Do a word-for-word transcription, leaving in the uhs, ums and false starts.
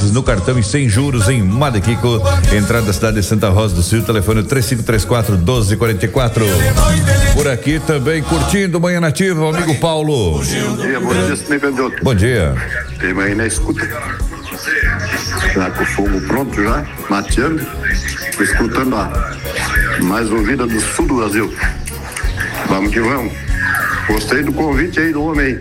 pagamentos no cartão e sem juros em Madequico, entrada da cidade de Santa Rosa do Sul, telefone três cinco três quatro, um dois quatro quatro. Por aqui também curtindo Manhã Nativa, o amigo Paulo. Bom dia, bom dia, Sidney Candidato. Bom dia. Tem aí na escuta. Já com o fogo pronto já, mateando, escutando a mais ouvida do sul do Brasil. Vamos que vamos. Gostei do convite aí do homem aí.